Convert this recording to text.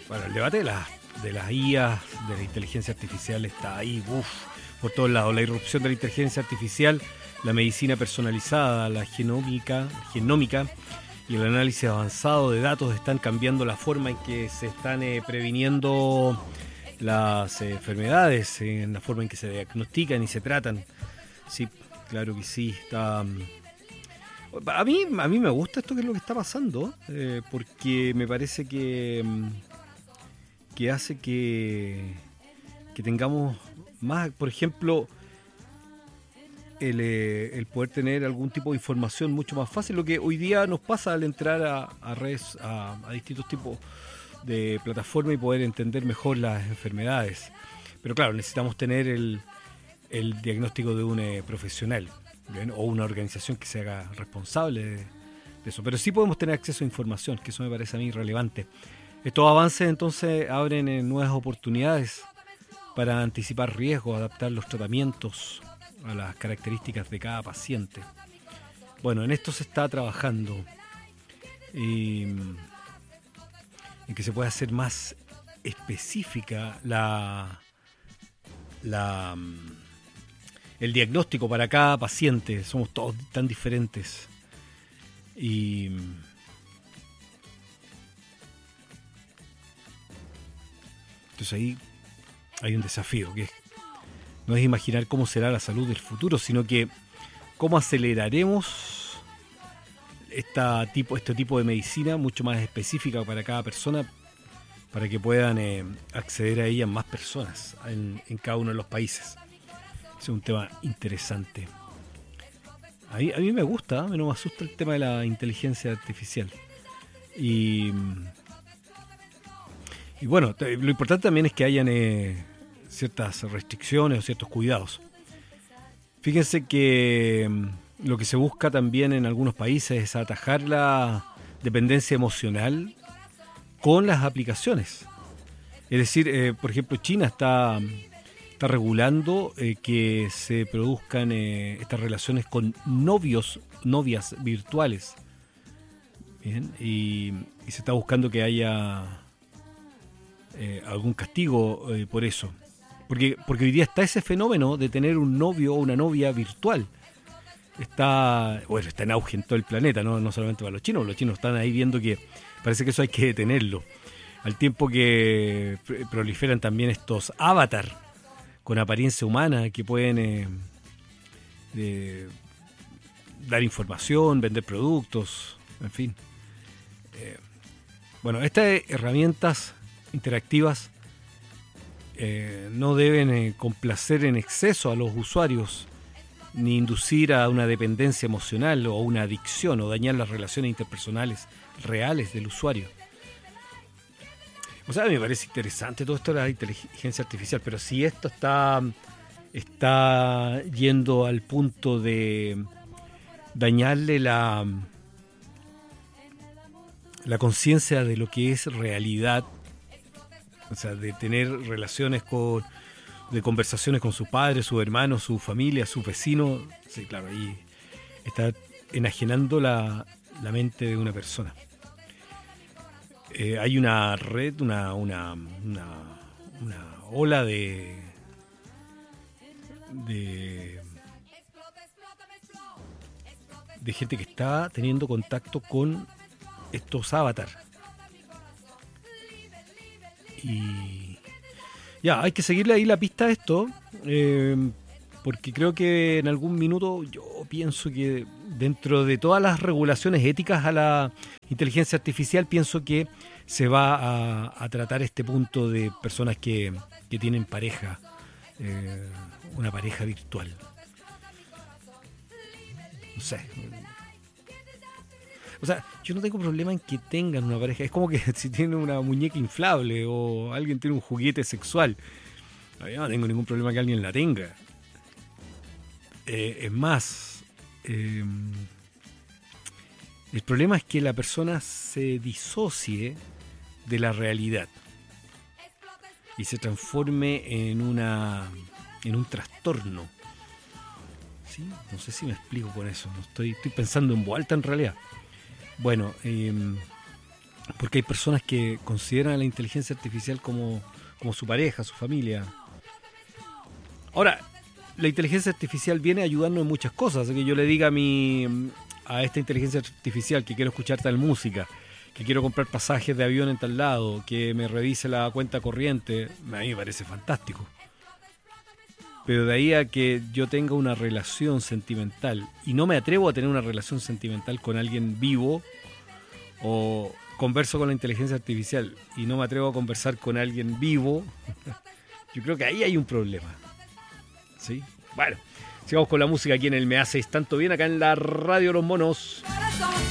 Bueno, el debate de las IAs, de la inteligencia artificial está ahí, por todos lados. La irrupción de la inteligencia artificial, la medicina personalizada, la genómica y el análisis avanzado de datos están cambiando la forma en que se están previniendo las enfermedades, en la forma en que se diagnostican y se tratan. Sí, claro que sí. A mí me gusta esto que es lo que está pasando, porque me parece que hace que tengamos más, por ejemplo, el poder tener algún tipo de información mucho más fácil, lo que hoy día nos pasa al entrar a redes, a distintos tipos de plataformas y poder entender mejor las enfermedades. Pero claro, necesitamos tener el diagnóstico de un profesional, ¿bien? O una organización que se haga responsable de eso. Pero sí podemos tener acceso a información, que eso me parece a mí relevante. Estos avances entonces abren nuevas oportunidades para anticipar riesgos, adaptar los tratamientos a las características de cada paciente. Bueno, en esto se está trabajando, en que se pueda hacer más específica el diagnóstico para cada paciente. Somos todos tan diferentes. Y entonces ahí hay un desafío, que no es imaginar cómo será la salud del futuro, sino que cómo aceleraremos este tipo de medicina mucho más específica para cada persona, para que puedan acceder a ella más personas en cada uno de los países. Es un tema interesante. A mí me gusta, no me asusta el tema de la inteligencia artificial. Y bueno, lo importante también es que hayan ciertas restricciones o ciertos cuidados. Fíjense que lo que se busca también en algunos países es atajar la dependencia emocional con las aplicaciones. Es decir, por ejemplo, China está regulando que se produzcan estas relaciones con novias virtuales. Bien, y se está buscando que haya algún castigo por eso. Porque hoy día está ese fenómeno de tener un novio o una novia virtual. Está en auge en todo el planeta, no solamente para los chinos. Los chinos están ahí viendo que parece que eso hay que detenerlo. Al tiempo que proliferan también estos avatar con apariencia humana que pueden dar información, vender productos, en fin. Bueno, estas herramientas interactivas no deben complacer en exceso a los usuarios, ni inducir a una dependencia emocional o una adicción o dañar las relaciones interpersonales reales del usuario. O sea, me parece interesante todo esto de la inteligencia artificial, pero si esto está yendo al punto de dañarle la conciencia de lo que es realidad, o sea, de tener relaciones de conversaciones con sus padres, sus hermanos, su familia, sus vecinos, sí, claro, ahí está enajenando la mente de una persona. Hay una red, una ola de gente que está teniendo contacto con estos avatars. Y ya, hay que seguirle ahí la pista a esto, porque creo que en algún minuto yo pienso que dentro de todas las regulaciones éticas a la inteligencia artificial, pienso que se va a tratar este punto de personas que tienen pareja, una pareja virtual. No sé. O sea, yo no tengo problema en que tengan una pareja. Es como que si tienen una muñeca inflable o alguien tiene un juguete sexual. Yo no tengo ningún problema que alguien la tenga. Es más, el problema es que la persona se disocie de la realidad y se transforme en un trastorno. ¿Sí? No sé si me explico con eso. Estoy pensando en voz alta en realidad. Bueno, Porque hay personas que consideran a la inteligencia artificial como su pareja, su familia. Ahora, la inteligencia artificial viene a ayudarnos en muchas cosas. Que yo le diga a esta inteligencia artificial que quiero escuchar tal música, que quiero comprar pasajes de avión en tal lado, que me revise la cuenta corriente, a mí me parece fantástico. Pero de ahí a que yo tenga una relación sentimental, y no me atrevo a tener una relación sentimental con alguien vivo, o converso con la inteligencia artificial y no me atrevo a conversar con alguien vivo, yo creo que ahí hay un problema. ¿Sí? Bueno, sigamos con la música aquí en el Me Haces Tanto Bien, acá en la Radio Los Monos.